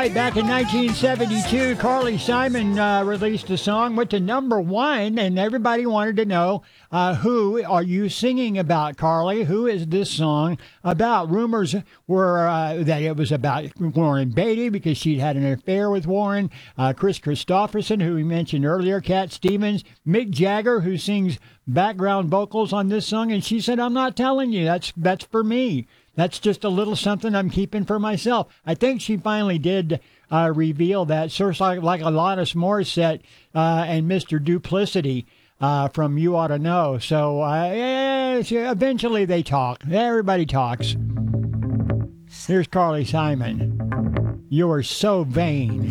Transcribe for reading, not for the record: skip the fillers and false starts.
right, back in 1972, Carly Simon released a song, went to #1, and everybody wanted to know, who are you singing about, Carly? Who is this song about? Rumors were that it was about Warren Beatty because she'd had an affair with Warren, Chris Christopherson, who we mentioned earlier, Cat Stevens, Mick Jagger, who sings background vocals on this song, and she said, I'm not telling you, that's for me. That's just a little something I'm keeping for myself. I think she finally did reveal that, sort of like Alanis Morissette and Mr. Duplicity from You Ought to Know. So eventually they talk. Everybody talks. Here's Carly Simon. You're so vain.